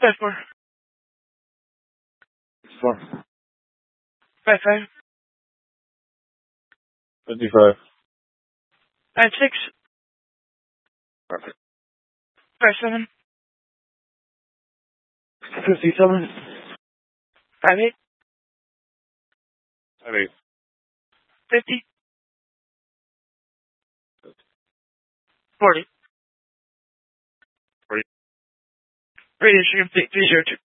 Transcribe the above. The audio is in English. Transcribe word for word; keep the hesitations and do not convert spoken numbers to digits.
Five four. Four. Five five. Fifty-five. Five six. Perfect. Five seven. Fifty-seven. Five eight. Five eight. Fifty. Forty. Forty. Radio Sugar three zero two.